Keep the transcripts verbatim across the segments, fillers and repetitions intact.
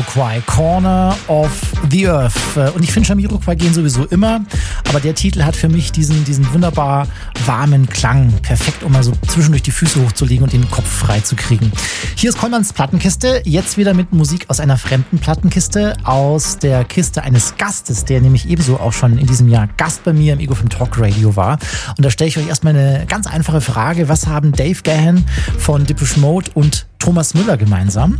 Jamiroquai, Corner of the Earth. Und ich finde, Jamiroquai gehen sowieso immer, aber der Titel hat für mich diesen, diesen wunderbar warmen Klang. Perfekt, um mal so zwischendurch die Füße hochzulegen und den Kopf frei zu kriegen. Hier ist Kollmanns Plattenkiste, jetzt wieder mit Musik aus einer fremden Plattenkiste, aus der Kiste eines Gastes, der nämlich ebenso auch schon in diesem Jahr Gast bei mir im Ego Film Talk Radio war. Und da stelle ich euch erstmal eine ganz einfache Frage. Was haben Dave Gahan von Depeche Mode und Thomas Müller gemeinsam?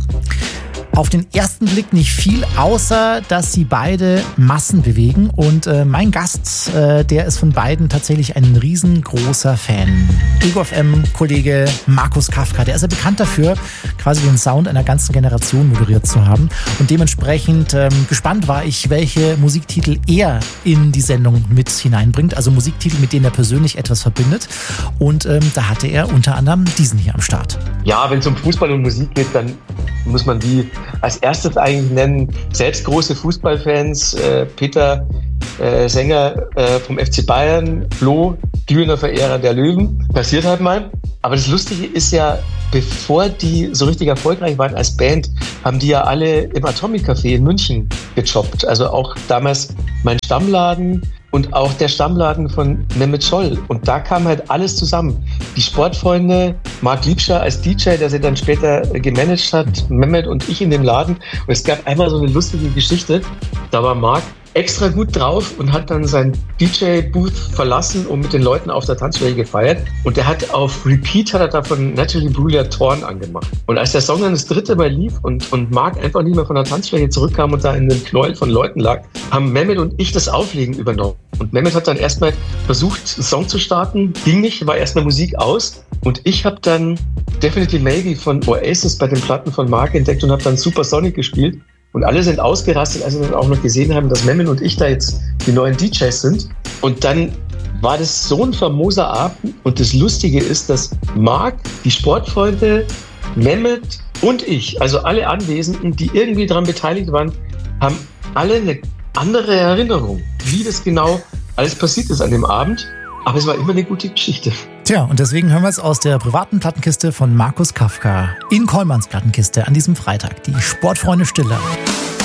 Auf den ersten Blick nicht viel, außer dass sie beide Massen bewegen. Und äh, mein Gast, äh, der ist von beiden tatsächlich ein riesengroßer Fan. Ego F M-Kollege Markus Kafka, der ist ja bekannt dafür, quasi den Sound einer ganzen Generation moderiert zu haben. Und dementsprechend ähm, gespannt war ich, welche Musiktitel er in die Sendung mit hineinbringt. Also Musiktitel, mit denen er persönlich etwas verbindet. Und ähm, da hatte er unter anderem diesen hier am Start. Ja, wenn es um Fußball und Musik geht, dann muss man die als erstes eigentlich nennen. Selbst große Fußballfans, äh, Peter, äh, Sänger äh, vom F C Bayern, Flo, glühender Verehrer der Löwen. Passiert halt mal. Aber das Lustige ist ja, bevor die so richtig erfolgreich waren als Band, haben die ja alle im Atomic Café in München gejobbt. Also auch damals mein Stammladen und auch der Stammladen von Mehmet Scholl. Und da kam halt alles zusammen. Die Sportfreunde, Marc Liebscher als D J, der sie dann später gemanagt hat, Mehmet und ich in dem Laden. Und es gab einmal so eine lustige Geschichte. Da war Marc extra gut drauf und hat dann sein D J-Booth verlassen und mit den Leuten auf der Tanzfläche gefeiert. Und der hat auf Repeat hat er da von Natalie Imbruglia Torn angemacht. Und als der Song dann das dritte Mal lief und, und Marc einfach nicht mehr von der Tanzfläche zurückkam und da in den Knäuel von Leuten lag, haben Mehmet und ich das Auflegen übernommen. Und Mehmet hat dann erstmal versucht, einen Song zu starten. Ging nicht, war erstmal Musik aus. Und ich habe dann Definitely Maybe von Oasis bei den Platten von Marc entdeckt und habe dann Supersonic gespielt. Und alle sind ausgerastet, als sie dann auch noch gesehen haben, dass Mehmet und ich da jetzt die neuen D Js sind. Und dann war das so ein famoser Abend. Und das Lustige ist, dass Marc, die Sportfreunde, Mehmet und ich, also alle Anwesenden, die irgendwie daran beteiligt waren, haben alle eine andere Erinnerung, wie das genau alles passiert ist an dem Abend. Aber es war immer eine gute Geschichte. Tja, und deswegen hören wir es aus der privaten Plattenkiste von Markus Kafka in Kollmanns Plattenkiste an diesem Freitag. Die Sportfreunde Stille.